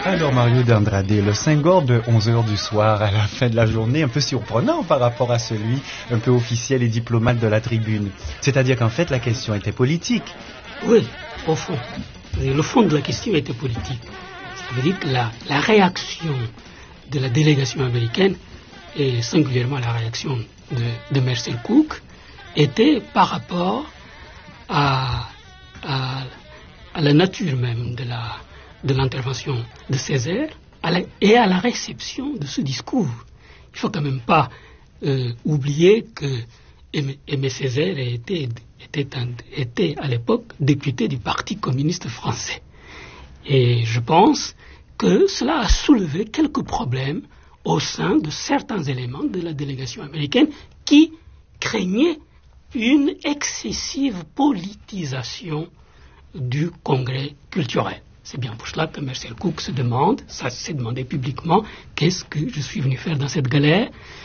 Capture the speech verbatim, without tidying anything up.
Alors Mario d'Andrade, le Senghor de onze heures du soir à la fin de la journée, un peu surprenant par rapport à celui un peu officiel et diplomate de la tribune. C'est-à-dire qu'en fait la question était politique. Oui, au fond. Le fond de la question était politique. Ça veut dire que la, la réaction de la délégation américaine, et singulièrement la réaction de, de Marcel Cooke, était par rapport à, à, à la nature même de la... de l'intervention de Césaire à la, et à la réception de ce discours. Il ne faut quand même pas euh, oublier que Aimé, Aimé Césaire était, était, un, était à l'époque député du Parti communiste français. Et je pense que cela a soulevé quelques problèmes au sein de certains éléments de la délégation américaine qui craignaient une excessive politisation du congrès culturel. C'est bien pour cela que Marcel Cooke se demande, ça s'est demandé publiquement, qu'est-ce que je suis venu faire dans cette galère ?